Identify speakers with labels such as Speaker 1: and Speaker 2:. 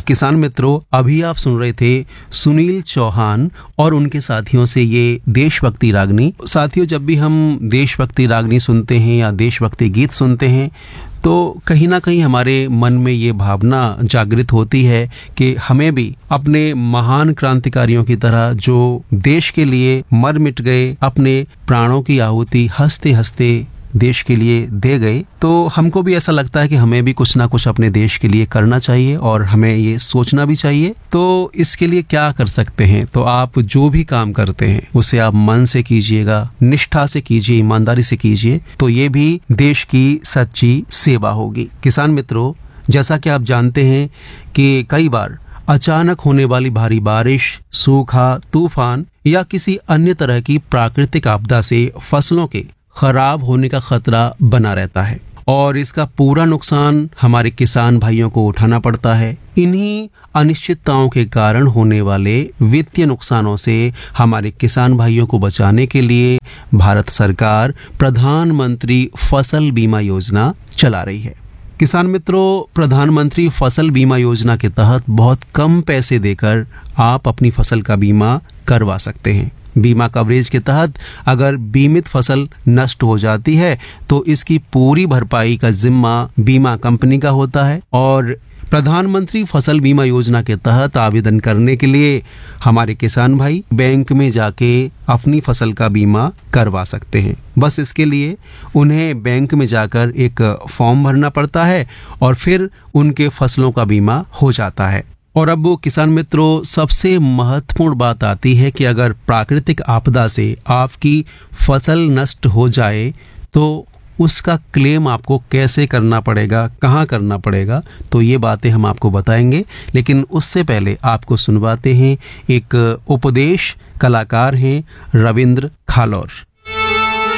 Speaker 1: किसान मित्रों, अभी आप सुन रहे थे सुनील चौहान और उनके साथियों से ये देशभक्ति रागनी। साथियों, जब भी हम देशभक्ति रागनी सुनते हैं या देशभक्ति गीत सुनते हैं तो कहीं ना कहीं हमारे मन में ये भावना जागृत होती है कि हमें भी अपने महान क्रांतिकारियों की तरह जो देश के लिए मर मिट गए, अपने प्राणों की आहुति हंसते हंसते देश के लिए दे गए, तो हमको भी ऐसा लगता है कि हमें भी कुछ ना कुछ अपने देश के लिए करना चाहिए और हमें ये सोचना भी चाहिए। तो इसके लिए क्या कर सकते हैं? तो आप जो भी काम करते हैं उसे आप मन से कीजिएगा, निष्ठा से कीजिए, ईमानदारी से कीजिए, तो ये भी देश की सच्ची सेवा होगी। किसान मित्रों, जैसा कि आप जानते हैं कि कई बार अचानक होने वाली भारी बारिश, सूखा, तूफान या किसी अन्य तरह की प्राकृतिक आपदा से फसलों के खराब होने का खतरा बना रहता है और इसका पूरा नुकसान हमारे किसान भाइयों को उठाना पड़ता है। इन्हीं अनिश्चितताओं के कारण होने वाले वित्तीय नुकसानों से हमारे किसान भाइयों को बचाने के लिए भारत सरकार प्रधानमंत्री फसल बीमा योजना चला रही है। किसान मित्रों, प्रधानमंत्री फसल बीमा योजना के तहत बहुत कम पैसे देकर आप अपनी फसल का बीमा करवा सकते हैं। बीमा कवरेज के तहत अगर बीमित फसल नष्ट हो जाती है तो इसकी पूरी भरपाई का जिम्मा बीमा कंपनी का होता है। और प्रधानमंत्री फसल बीमा योजना के तहत आवेदन करने के लिए हमारे किसान भाई बैंक में जाके अपनी फसल का बीमा करवा सकते हैं। बस इसके लिए उन्हें बैंक में जाकर एक फॉर्म भरना पड़ता है और फिर उनके फसलों का बीमा हो जाता है। और अब वो किसान मित्रों, सबसे महत्वपूर्ण बात आती है कि अगर प्राकृतिक आपदा से आपकी फसल नष्ट हो जाए तो उसका क्लेम आपको कैसे करना पड़ेगा, कहाँ करना पड़ेगा, तो ये बातें हम आपको बताएंगे। लेकिन उससे पहले आपको सुनवाते हैं एक उपदेश। कलाकार हैं रविंद्र खालौर।